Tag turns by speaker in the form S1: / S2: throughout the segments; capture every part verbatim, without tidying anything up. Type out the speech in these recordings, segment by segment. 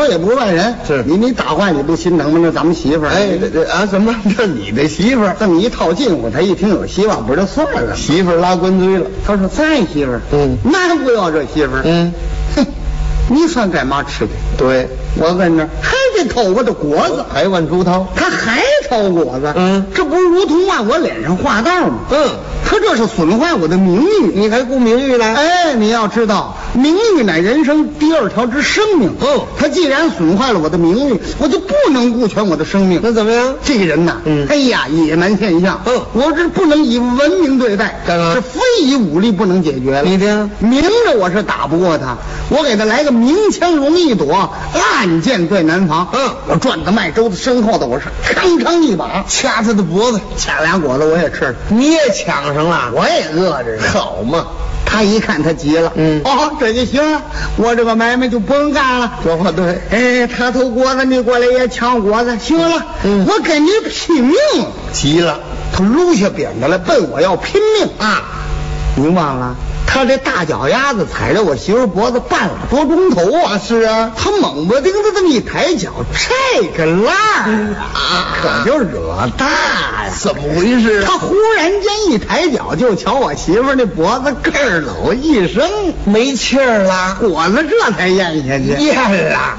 S1: 说也不是外人，
S2: 是
S1: 你你打坏你不心疼吗？那咱们媳妇儿，
S2: 哎，这这啊什么？这你的媳妇儿？
S1: 这么一套近乎，他一听有希望，不就算了？
S2: 媳妇儿拉官堆了。
S1: 他说咱媳妇儿，
S2: 嗯，
S1: 那不要这媳妇儿，
S2: 嗯，
S1: 哼，你算干嘛吃的？
S2: 对，
S1: 我问着，还得偷我的果子，
S2: 还问朱涛，
S1: 他还偷果子，
S2: 嗯，
S1: 这不是如同往我脸上画道吗？
S2: 嗯，
S1: 他这是损坏我的名誉，
S2: 你还顾名誉呢？
S1: 哎，你要知道，名誉乃人生第二条之生命。
S2: 嗯，
S1: 他既然损坏了我的名誉，我就不能顾全我的生命。
S2: 那怎么样？
S1: 这个人呐，
S2: 嗯，
S1: 哎呀，野蛮现象。
S2: 嗯，
S1: 我这不能以文明对待，
S2: 干嘛？
S1: 是非以武力不能解决了。
S2: 你听，
S1: 明着我是打不过他，我给他来个明枪容易躲，暗箭对难防。
S2: 嗯，
S1: 我转到麦周子身后的，我是康康一把
S2: 掐他的脖子，
S1: 掐俩果子我也吃了，
S2: 你也抢上了，
S1: 我也饿着呢。
S2: 好嘛。
S1: 他一看他急了，
S2: 嗯，
S1: 哦，这就行了，我这个买卖就不用干了。
S2: 说话对，
S1: 哎，他偷果子，你过来也抢果子，行了，
S2: 嗯，
S1: 我跟你拼命。
S2: 急了，
S1: 他撸下鞭子来奔我要拼命啊！你忘了，他这大脚丫子踩着我媳妇脖子半拉多钟头啊！
S2: 是啊，
S1: 他猛不丁的这么一抬脚，这个烂儿啊，可就惹大呀！
S2: 怎么回事？
S1: 他忽然间一抬脚，就瞧我媳妇那脖子咯儿搂一声，
S2: 没气儿了，
S1: 果子这才咽下去，
S2: 咽了。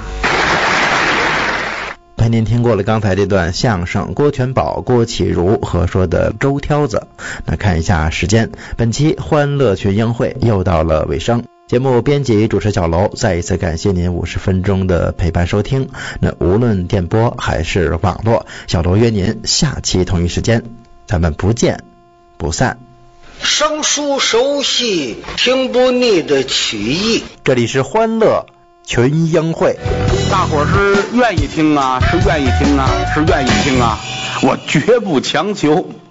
S3: 陪您听过了刚才这段相声，郭全宝、郭启儒合说的《周挑子》。那看一下时间，本期欢乐群英会又到了尾声。节目编辑主持小楼，再一次感谢您五十分钟的陪伴收听。那无论电波还是网络，小楼约您下期同一时间，咱们不见不散。
S4: 生疏熟悉，听不腻的曲艺。
S3: 这里是欢乐群英会。
S5: 大伙儿是愿意听啊，是愿意听啊，是愿意听啊，我绝不强求。